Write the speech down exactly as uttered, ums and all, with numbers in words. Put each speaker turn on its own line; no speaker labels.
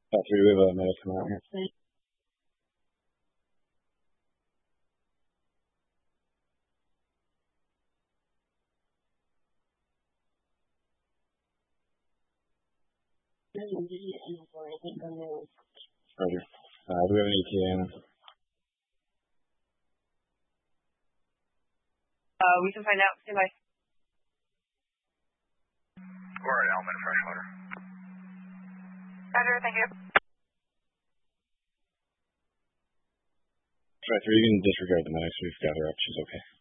Got three. We have a medic coming out here. Roger. Uh, do we have an E T A?
Uh, we can find out. Stand by.
We're at Alman Freshwater.
Roger, thank you.
Right, three, you can disregard the medics. We've got her up. She's okay.